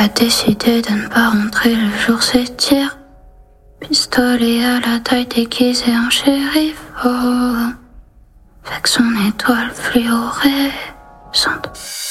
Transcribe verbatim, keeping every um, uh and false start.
a décidé de ne pas rentrer le jour s'étire. Pistolet à la taille déguisé en shérif, oh, avec son étoile fluorescente.